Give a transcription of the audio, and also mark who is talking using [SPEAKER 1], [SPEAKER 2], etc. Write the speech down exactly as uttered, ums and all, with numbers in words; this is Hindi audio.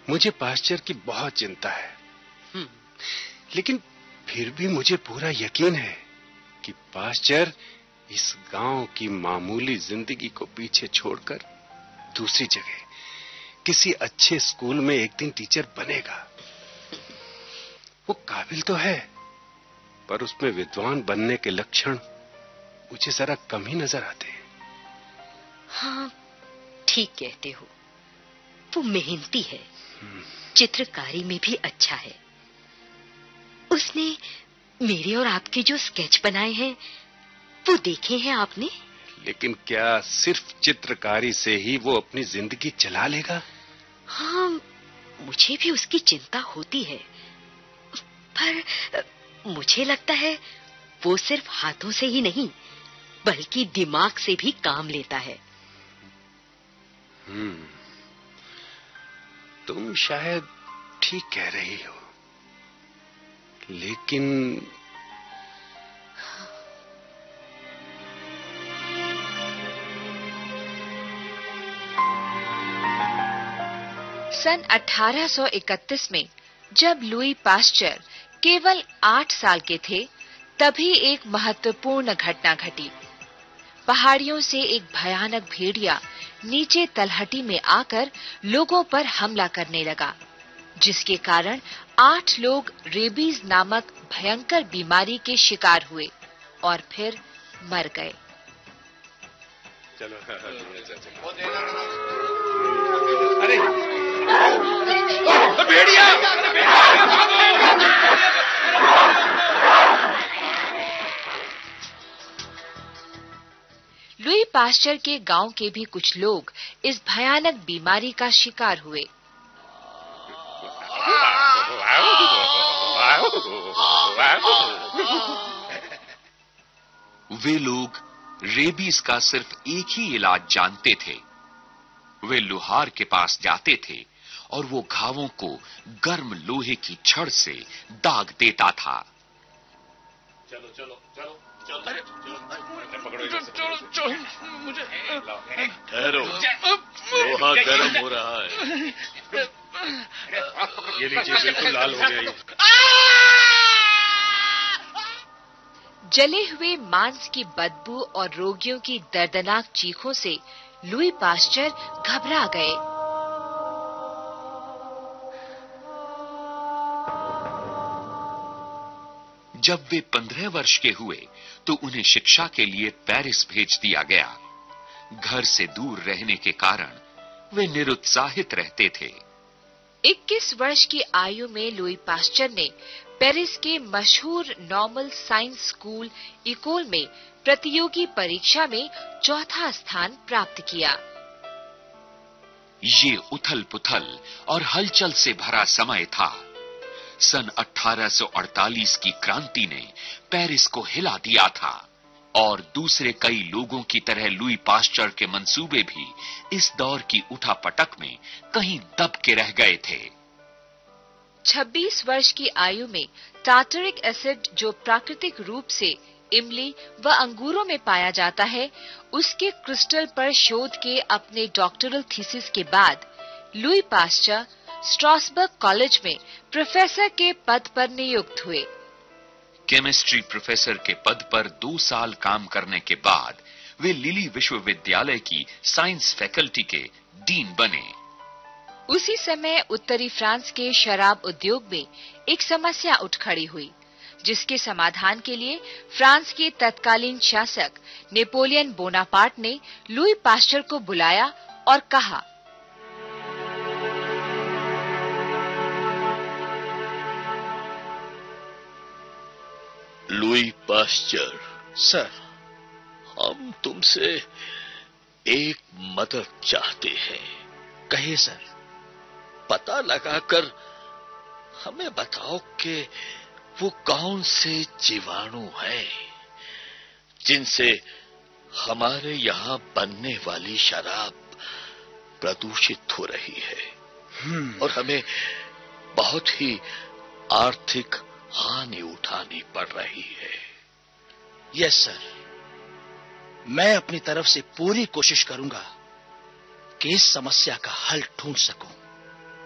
[SPEAKER 1] मुझे पास्चर की बहुत चिंता है, लेकिन फिर भी मुझे पूरा यकीन है कि पास्चर इस गांव की मामूली जिंदगी को पीछे छोड़कर दूसरी जगह किसी अच्छे स्कूल में एक दिन टीचर बनेगा। वो काबिल तो है, पर उसमें विद्वान बनने के लक्षण मुझे जरा कम ही नजर आते हैं।
[SPEAKER 2] हाँ, ठीक कहते हो। वो मेहनती है, चित्रकारी में भी अच्छा है। उसने मेरे और आपके जो स्केच बनाए हैं वो देखे हैं आपने?
[SPEAKER 1] लेकिन क्या सिर्फ चित्रकारी से ही वो अपनी जिंदगी चला लेगा?
[SPEAKER 2] हाँ, मुझे भी उसकी चिंता होती है, पर मुझे लगता है वो सिर्फ हाथों से ही नहीं बल्कि दिमाग से भी काम लेता है।
[SPEAKER 1] हम्म, तुम शायद ठीक कह रही हो, लेकिन
[SPEAKER 3] सन अठारह सौ इकतीस में जब लुई पास्चर केवल आठ साल के थे, तभी एक महत्वपूर्ण घटना घटी। पहाड़ियों से एक भयानक भेड़िया नीचे तलहटी में आकर लोगों पर हमला करने लगा, जिसके कारण आठ लोग रेबीज नामक भयंकर बीमारी के शिकार हुए और फिर मर गए।
[SPEAKER 1] चलो, अरे भेड़िया!
[SPEAKER 3] लुई पास्चर के गांव के भी कुछ लोग इस भयानक बीमारी का शिकार हुए।
[SPEAKER 4] वे लोग रेबीज का सिर्फ एक ही इलाज जानते थे। वे लोहार के पास जाते थे और वो घावों को गर्म लोहे की छड़ से दाग देता था।
[SPEAKER 1] चलो चलो चलो चलो
[SPEAKER 5] अरे
[SPEAKER 1] पकड़ो,
[SPEAKER 5] चलो चलो मुझे
[SPEAKER 6] ठहरो, लोहा गर्म हो रहा है।
[SPEAKER 1] ये लीजिए, बिल्कुल लाल हो गया ये।
[SPEAKER 3] जले हुए मांस की बदबू और रोगियों की दर्दनाक चीखों से लुई पास्चर घबरा गए।
[SPEAKER 4] जब वे पंद्रह वर्ष के हुए तो उन्हें शिक्षा के लिए पेरिस भेज दिया गया। घर से दूर रहने के कारण वे निरुत्साहित रहते थे।
[SPEAKER 3] इक्कीस वर्ष की आयु में लुई पास्चर ने पेरिस के मशहूर नॉर्मल साइंस स्कूल इकोल में प्रतियोगी परीक्षा में चौथा स्थान प्राप्त किया।
[SPEAKER 4] ये उथल पुथल और हलचल से भरा समय था। सन अठारह सौ अड़तालीस की क्रांति ने पेरिस को हिला दिया था और दूसरे कई लोगों की तरह लुई पास्चर के मंसूबे भी इस दौर की उठापटक में कहीं दब के रह गए थे।
[SPEAKER 3] छब्बीस वर्ष की आयु में टार्टरिक एसिड, जो प्राकृतिक रूप से इमली व अंगूरों में पाया जाता है, उसके क्रिस्टल पर शोध के अपने डॉक्टरल थीसिस के बाद लुई पास्चर स्ट्रासबर्ग कॉलेज में प्रोफेसर के पद पर नियुक्त हुए।
[SPEAKER 4] केमिस्ट्री प्रोफेसर के पद पर दो साल काम करने के बाद वे लिली विश्वविद्यालय की साइंस फैकल्टी के डीन बने।
[SPEAKER 3] उसी समय उत्तरी फ्रांस के शराब उद्योग में एक समस्या उठ खड़ी हुई, जिसके समाधान के लिए फ्रांस के तत्कालीन शासक नेपोलियन बोनापार्ट ने लुई पास्चर को बुलाया और कहा,
[SPEAKER 6] लुई पास्चर,
[SPEAKER 5] सर,
[SPEAKER 6] हम तुमसे एक मदद चाहते हैं।
[SPEAKER 5] कहिए सर।
[SPEAKER 6] पता लगाकर हमें बताओ कि वो कौन से जीवाणु हैं जिनसे हमारे यहाँ बनने वाली शराब प्रदूषित हो रही है और हमें बहुत ही आर्थिक हानि उठानी पड़ रही है।
[SPEAKER 5] यस सर, मैं अपनी तरफ से पूरी कोशिश करूंगा कि इस समस्या का हल ढूंढ सकूं।